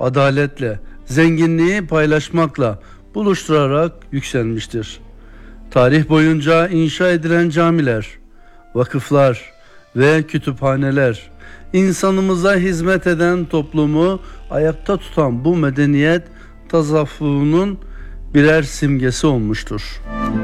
adaletle, zenginliği paylaşmakla buluşturarak yükselmiştir. Tarih boyunca inşa edilen camiler, vakıflar ve kütüphaneler, insanımıza hizmet eden toplumu ayakta tutan bu medeniyet tasavvufunun birer simgesi olmuştur.